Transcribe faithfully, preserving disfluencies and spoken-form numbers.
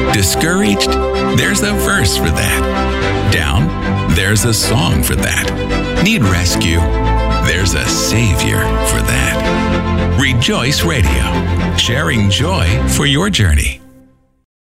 Discouraged? There's a verse for that. Down? There's a song for that. Need rescue? There's a Savior for that. Rejoice Radio, sharing joy for your journey.